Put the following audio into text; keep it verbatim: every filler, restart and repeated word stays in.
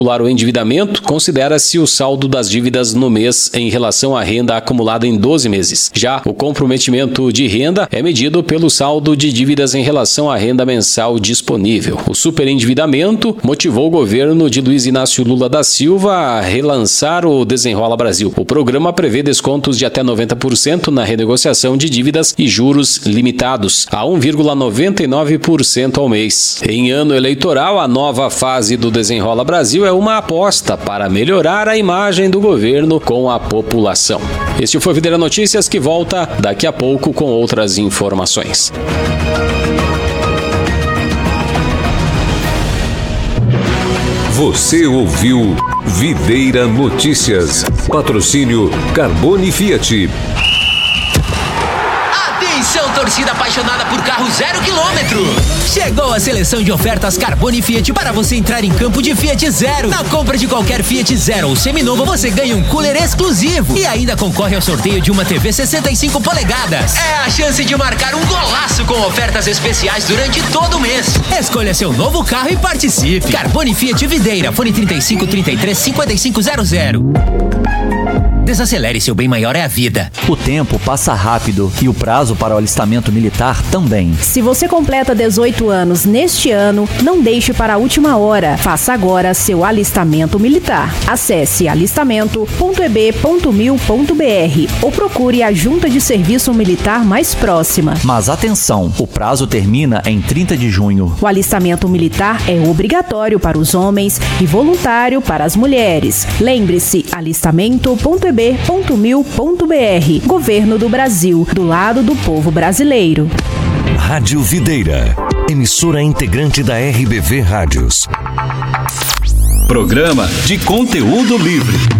O endividamento considera-se o saldo das dívidas no mês em relação à renda acumulada em doze meses. Já o comprometimento de renda é medido pelo saldo de dívidas em relação à renda mensal disponível. O superendividamento motivou o governo de Luiz Inácio Lula da Silva a relançar o Desenrola Brasil. O programa prevê descontos de até noventa por cento na renegociação de dívidas e juros limitados a um vírgula noventa e nove por cento ao mês. Em ano eleitoral, a nova fase do Desenrola Brasil é uma aposta para melhorar a imagem do governo com a população. Este foi o Videira Notícias, que volta daqui a pouco com outras informações. Você ouviu Videira Notícias. Patrocínio Carbone Fiat. Atenção, torcida apaixonada por carro zero quilômetro. Chegou a seleção de ofertas Carbone Fiat para você entrar em campo de Fiat Zero. Na compra de qualquer Fiat Zero ou seminovo, você ganha um cooler exclusivo e ainda concorre ao sorteio de uma T V sessenta e cinco polegadas. É a chance de marcar um golaço com ofertas especiais durante todo o mês. Escolha seu novo carro e participe. Carbone Fiat Videira, fone trinta e cinco, trinta e três, cinquenta e cinco zero zero. Desacelere, seu bem maior é a vida. O tempo passa rápido e o prazo para o alistamento militar também. Se você completa dezoito anos neste ano, não deixe para a última hora. Faça agora seu alistamento militar. Acesse alistamento ponto e b ponto mil ponto b r ou procure a junta de serviço militar mais próxima. Mas atenção, o prazo termina em trinta de junho. O alistamento militar é obrigatório para os homens e voluntário para as mulheres. Lembre-se, alistamento ponto e b ponto mil ponto b r. Governo do Brasil, do lado do povo brasileiro. Rádio Videira, emissora integrante da R B V Rádios. Programa de conteúdo livre.